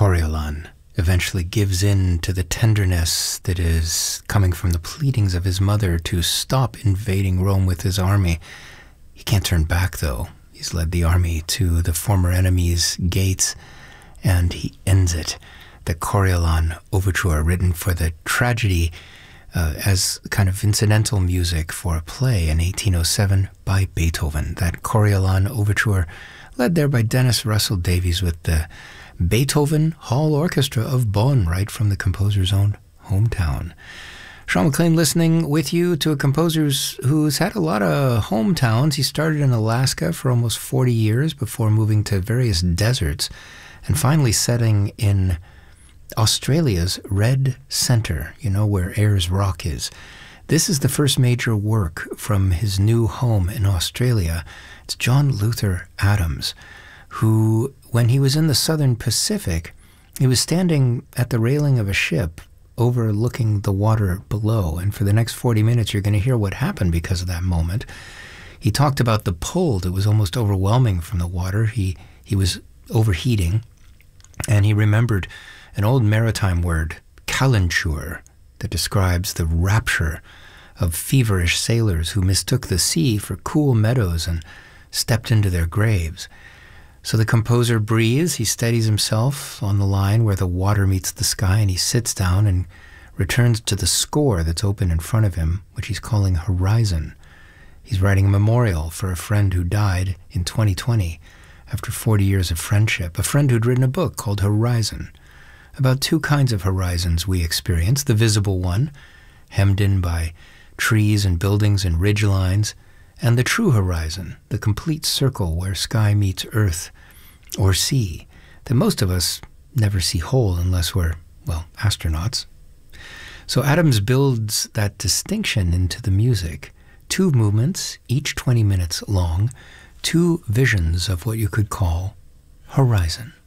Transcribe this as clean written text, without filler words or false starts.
Coriolan eventually gives in to the tenderness that is coming from the pleadings of his mother to stop invading Rome with his army. He can't turn back, though. He's led the army to the former enemy's gates, and he ends it. The Coriolan Overture, written for the tragedy as kind of incidental music for a play in 1807 by Beethoven. That Coriolan Overture, led there by Dennis Russell Davies with the Beethoven Hall Orchestra of Bonn, right from the composer's own hometown. Sean McLean listening with you to a composer who's had a lot of hometowns. He started in Alaska for almost 40 years before moving to various deserts and finally settling in Australia's Red Centre, where Ayers Rock is. This is the first major work from his new home in Australia. It's John Luther Adams, who, when he was in the Southern Pacific, he was standing at the railing of a ship overlooking the water below. And for the next 40 minutes, you're going to hear what happened because of that moment. He talked about the pull that was almost overwhelming from the water. He was overheating, and he remembered an old maritime word, calenture, that describes the rapture of feverish sailors who mistook the sea for cool meadows and stepped into their graves. So the composer breathes, he steadies himself on the line where the water meets the sky, and he sits down and returns to the score that's open in front of him, which he's calling Horizon. He's writing a memorial for a friend who died in 2020 after 40 years of friendship, a friend who'd written a book called Horizon, about two kinds of horizons we experience: the visible one, hemmed in by trees and buildings and ridge lines, and the true horizon, the complete circle where sky meets earth or sea, that most of us never see whole unless we're, astronauts. So Adams builds that distinction into the music. Two movements, each 20 minutes long, two visions of what you could call horizon.